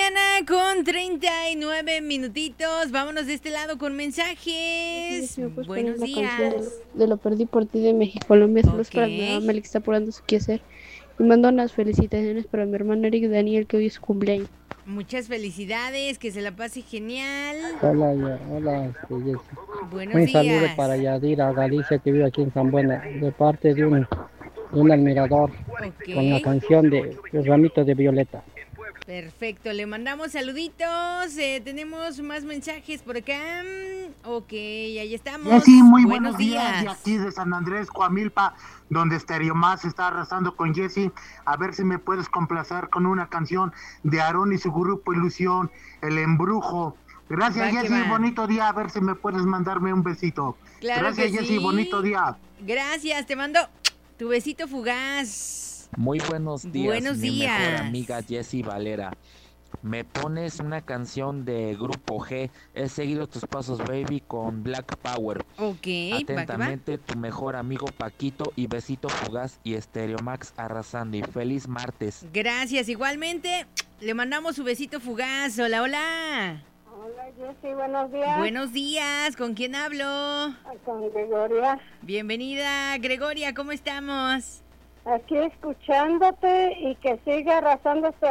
mañana con 39 minutitos. Vámonos de este lado con mensajes. Sí, pues Buenos la días. canción de Lo perdí por ti de México Colombia. Saludos para mi mamá Meli, que está apurando su quehacer. Y mando unas felicitaciones para mi hermano Eric Daniel, que hoy es su cumpleaños. Muchas felicidades, que se la pase genial. Hola, hola, Jessy. Buenos Un saludo días. para Yadira Galicia, que vive aquí en San Buena, de parte de un admirador, con la Ok, canción de El Ramito de Violeta. perfecto. Le mandamos saluditos. Tenemos más mensajes por acá. Ok, ahí estamos. Jessy, muy Buenos buenos días de días. aquí de San Andrés, Coamilpa, donde Stereo Más está arrasando con Jessy. A ver si me puedes complacer con una canción de Aarón y su grupo Ilusión, El Embrujo. Gracias, Va que Jessy, va. bonito día. A ver si me puedes mandarme un besito. Claro Gracias, que Jessy, bonito sí. día. Gracias, te mando tu besito fugaz. Muy buenos días, Buenos mi mejor días. amiga Jessy Valera. Me pones una canción de Grupo G. He seguido tus pasos, baby, con Black Power. Ok, va que va. Atentamente, tu mejor amigo Paquito, y besito fugaz y Stereo Max arrasando. Y feliz martes. Gracias, igualmente. Le mandamos su besito fugaz. Hola, hola. Hola Jessy, buenos días. Buenos días, ¿con quién hablo? Con Gregoria. Bienvenida, Gregoria, ¿cómo estamos? Aquí escuchándote y que siga arrasando este